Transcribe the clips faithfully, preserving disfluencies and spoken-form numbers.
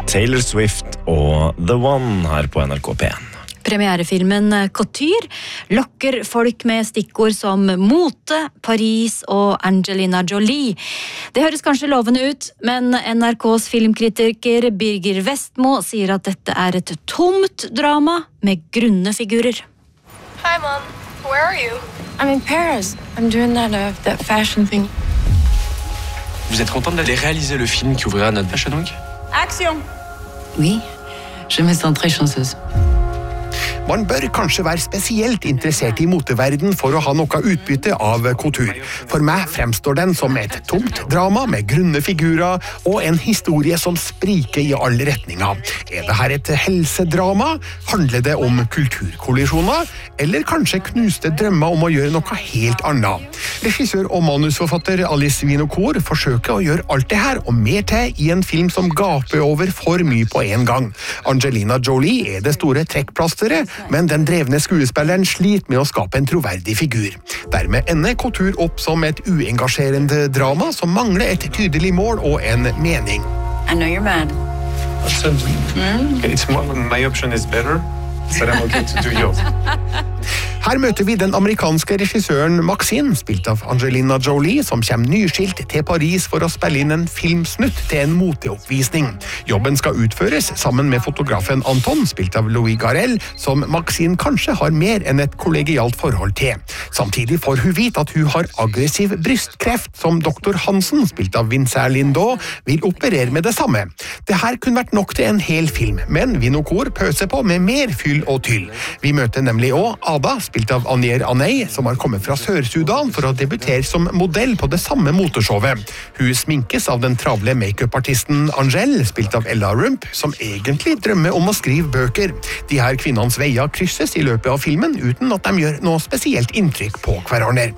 Taylor Swift og The One her på N R K P en. Premierefilmen Couture lokker folk med stikkord som mote, Paris og Angelina Jolie. Det høres kanskje lovende ut, men N R K's filmkritiker Birger Vestmo sier at dette er et tomt drama med grunne figurer. Hi, Mom. Where are you? I'm in Paris. I'm doing that, uh, that fashion thing. Vous êtes contente d'aller réaliser le film qui ouvrira notre Fashion Week? Action! Oui, je me sens très chanceuse. Man bør kanskje være spesielt interessert i moteverden for å ha noe utbytte av Couture. For meg fremstår den som et tomt drama med grunne figurer og en historie som spriker i alle retninger. Er det her et helsedrama? Handler det om kulturkollisjoner? Eller kanskje knuste drømmer om å gjøre noe helt annet? Regissør og manusforfatter Alice Winocour forsøker å gjøre alt det her og mer til i en film som gaper over for mye på en gang. Angelina Jolie er det store trekkplasteret, men den drevne skuespilleren sliter med å skape en troverdig figur. Dermed ender Couture opp som et uengasjerende drama som mangler et tydelig mål og en mening. I know you're mad. Mm. It's more, my option is better, but I'm okay to do yours. Her møter vi den amerikanske regissøren Maxine, spilt av Angelina Jolie, som kommer nyskilt til Paris for å spille inn en filmsnutt til en moteoppvisning. Jobben skal utføres sammen med fotografen Anton, spilt av Louis Garrel, som Maxine kanskje har mer enn et kollegialt forhold til. Samtidig får hun vite at hun har aggressiv brystkreft, som doktor Hansen, spilt av Vincent Lindau, vil operere med det samme. Det her kunne vært nok til en hel film, men Winocour pøser på med mer fyll og tyll. Vi møter nemlig også Ada, spilt av Anier Aney, som har kommet fra Sør-Sudan for å debutere som modell på det samme motorshowet. Hun sminkes av den travle make-up-artisten Angel, spilt av Ella Rump, som egentlig drømmer om å skrive bøker. De her kvinnenes veier krysses i løpet av filmen uten at de gjør noe spesielt inntrykk på hverandre.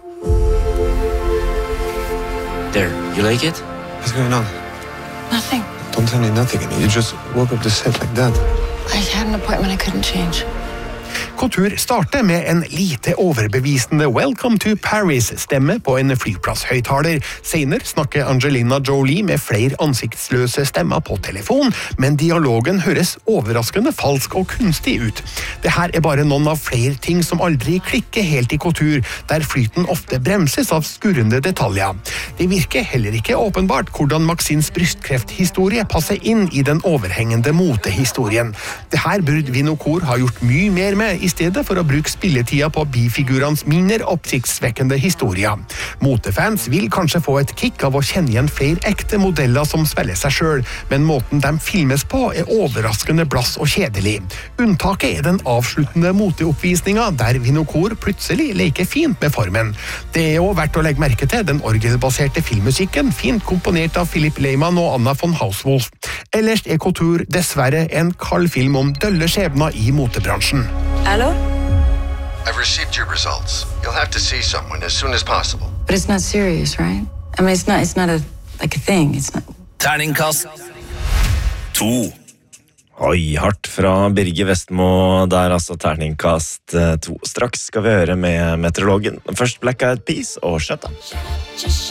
There, you like it? What's going on? Nothing. Don't tell me nothing. You just woke up the set like that. I had an appointment I couldn't change. Couture starter med en lite overbevisende Welcome to Paris-stemme på en flyplasshøyttaler. Senere snakker Angelina Jolie med flere ansiktsløse stemmer på telefon, men dialogen høres overraskende falsk og kunstig ut. Det her er bare noen av flere ting som aldri klikker helt i Couture, der flyten ofte bremses av skurrende detaljer. Det virker heller ikke åpenbart hvordan Maxines brystkrefthistorie passer inn i den overhengende motehistorien. Det her burde Winocour ha gjort mye mer med i stedet for å bruke spilletida på bifigurans mindre oppsiktsvekkende historier. Motefans vil kanskje få et kick av å kjenne igjen flere ekte modeller som spiller seg selv, men måten de filmes på er overraskende blass og kjedelig. Unntaket er den avsluttende moteoppvisninga, der Winocour plutselig leker fint med formen. Det er også verdt å legge merke til den orgelbaserte filmmusikken, fint komponert av Philip Lehman og Anna von Hauswolf. Ellers er Couture dessverre en kald film om dølle skjebner i motebransjen. Hello? I've received your results. You'll have to see someone as soon as possible. But it's not serious, right? I mean, it's not, it's not a, like a thing. It's not... Terningkast to. Oi, hardt fra Birger Vestmo, der altså terningkast to. Straks skal vi høre med meteorologen. Først Black Eyed Peas og Shut Up.